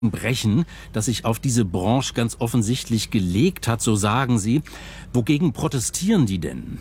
brechen, das sich auf diese Branche ganz offensichtlich gelegt hat, so sagen Sie. Wogegen protestieren die denn?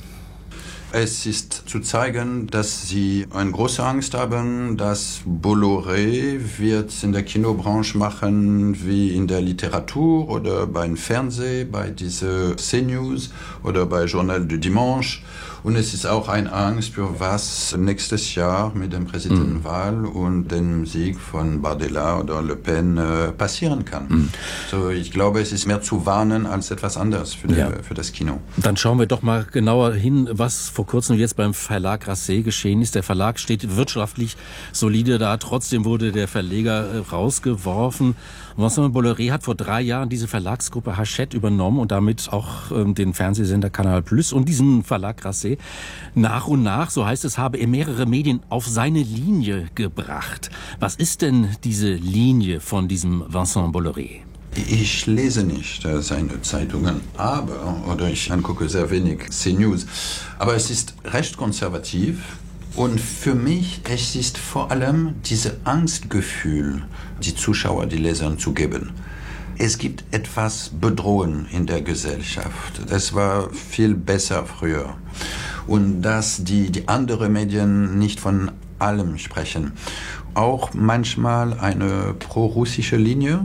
Es ist zu zeigen, dass sie eine große Angst haben, dass Bolloré wird in der Kinobranche machen wie in der Literatur oder beim Fernsehen, bei dieser CNews oder bei Journal du Dimanche. Und es ist auch eine Angst für was nächstes Jahr mit der Präsidentenwahl und dem Sieg von Bardella oder Le Pen passieren kann. So, ich glaube, es ist mehr zu warnen als etwas anderes für das Kino. Dann schauen wir doch mal genauer hin, was vor kurzem jetzt beim Verlag Grasset geschehen ist. Der Verlag steht wirtschaftlich solide da. Trotzdem wurde der Verleger rausgeworfen. Vincent Bolloré hat vor 3 Jahren diese Verlagsgruppe Hachette übernommen und damit auch den Fernsehsender Canal Plus und diesen Verlag Grasset. Nach und nach, so heißt es, habe er mehrere Medien auf seine Linie gebracht. Was ist denn diese Linie von diesem Vincent Bolloré? Ich lese nicht seine Zeitungen, oder ich angucke sehr wenig CNews, aber es ist recht konservativ und für mich es ist vor allem dieses Angstgefühl, die Zuschauer, die Leser zu geben. Es gibt etwas Bedrohen in der Gesellschaft. Es war viel besser früher. Und dass die anderen Medien nicht von allem sprechen. Auch manchmal eine pro-russische Linie,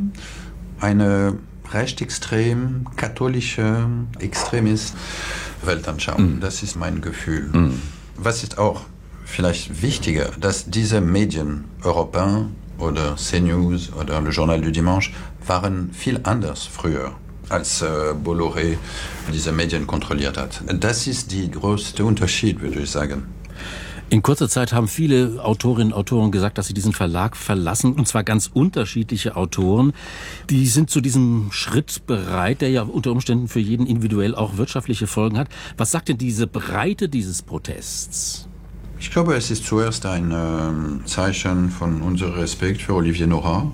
eine rechtsextrem, katholische, extremist Weltanschauung. Das ist mein Gefühl. Was ist auch vielleicht wichtiger, dass diese Medien, Europäen oder CNews oder Le Journal du Dimanche, waren viel anders früher, als Bolloré diese Medien kontrolliert hat. Das ist der größte Unterschied, würde ich sagen. In kurzer Zeit haben viele Autorinnen und Autoren gesagt, dass sie diesen Verlag verlassen, und zwar ganz unterschiedliche Autoren. Die sind zu diesem Schritt bereit, der ja unter Umständen für jeden individuell auch wirtschaftliche Folgen hat. Was sagt denn diese Breite dieses Protests? Ich glaube, es ist zuerst ein Zeichen von unserem Respekt für Olivier Nora.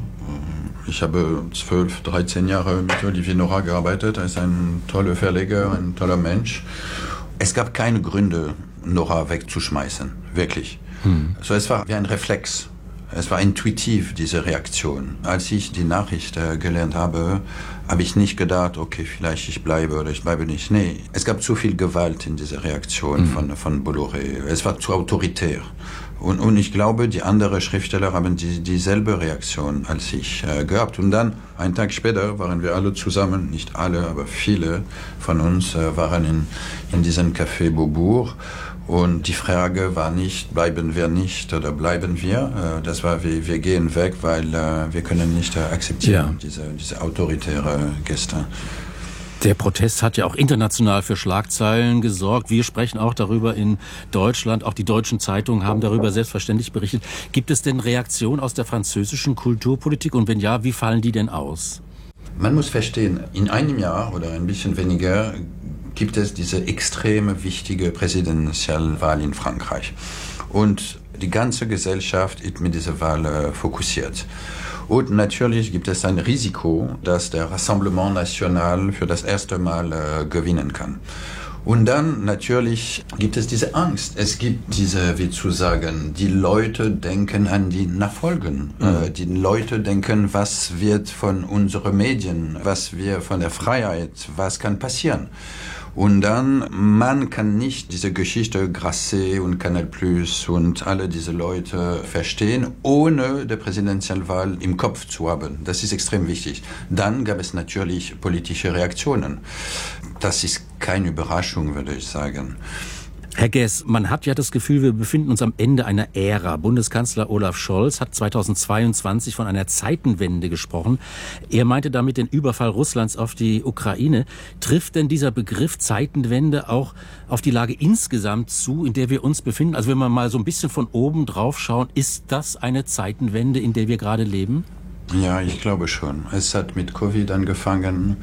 Ich habe 12, 13 Jahre mit Olivier Nora gearbeitet. Er ist ein toller Verleger, ein toller Mensch. Es gab keine Gründe, Nora wegzuschmeißen, wirklich. So, es war wie ein Reflex. Es war intuitiv, diese Reaktion. Als ich die Nachricht gelernt habe, habe ich nicht gedacht, okay, vielleicht ich bleibe oder ich bleibe nicht. Nee, es gab zu viel Gewalt in dieser Reaktion von Bolloré. Es war zu autoritär. Und ich glaube, die anderen Schriftsteller haben dieselbe Reaktion als ich gehabt. Und dann, einen Tag später, waren wir alle zusammen, nicht alle, aber viele von uns waren in diesem Café Beaubourg. Und die Frage war nicht, bleiben wir nicht oder bleiben wir. Das war, wir gehen weg, weil wir können nicht akzeptieren, diese autoritäre Geste. Der Protest hat ja auch international für Schlagzeilen gesorgt. Wir sprechen auch darüber in Deutschland. Auch die deutschen Zeitungen haben darüber selbstverständlich berichtet. Gibt es denn Reaktionen aus der französischen Kulturpolitik? Und wenn ja, wie fallen die denn aus? Man muss verstehen, in einem Jahr oder ein bisschen weniger gibt es diese extrem wichtige Präsidentialwahl in Frankreich. Und die ganze Gesellschaft ist mit dieser Wahl fokussiert. Und natürlich gibt es ein Risiko, dass der Rassemblement National für das erste Mal gewinnen kann. Und dann natürlich gibt es diese Angst. Es gibt diese, wie zu sagen, die Leute denken an die Nachfolgen. Die Leute denken, was wird von unseren Medien, was wird von der Freiheit, was kann passieren. Und dann, man kann nicht diese Geschichte Grasset und Canal Plus und alle diese Leute verstehen, ohne die Präsidentialwahl im Kopf zu haben. Das ist extrem wichtig. Dann gab es natürlich politische Reaktionen. Das ist keine Überraschung, würde ich sagen. Herr Gess, man hat ja das Gefühl, wir befinden uns am Ende einer Ära. Bundeskanzler Olaf Scholz hat 2022 von einer Zeitenwende gesprochen. Er meinte damit den Überfall Russlands auf die Ukraine. Trifft denn dieser Begriff Zeitenwende auch auf die Lage insgesamt zu, in der wir uns befinden? Also wenn wir mal so ein bisschen von oben drauf schauen, ist das eine Zeitenwende, in der wir gerade leben? Ja, ich glaube schon. Es hat mit Covid angefangen.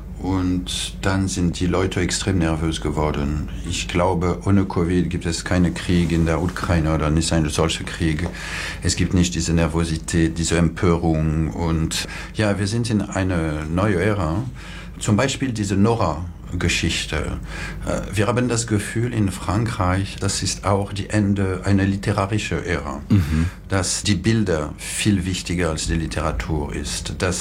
Und dann sind die Leute extrem nervös geworden. Ich glaube, ohne Covid gibt es keinen Krieg in der Ukraine oder nicht einen solchen Krieg. Es gibt nicht diese Nervosität, diese Empörung. Und ja, wir sind in einer neuen Ära. Zum Beispiel diese Nora Geschichte. Wir haben das Gefühl in Frankreich, das ist auch die Ende einer literarischen Ära, dass die Bilder viel wichtiger als die Literatur ist, dass